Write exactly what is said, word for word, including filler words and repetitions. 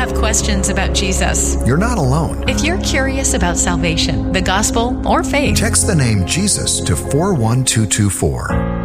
have questions about Jesus. You're not alone. If you're curious about salvation, the gospel, or faith, text the name Jesus to four one two two four.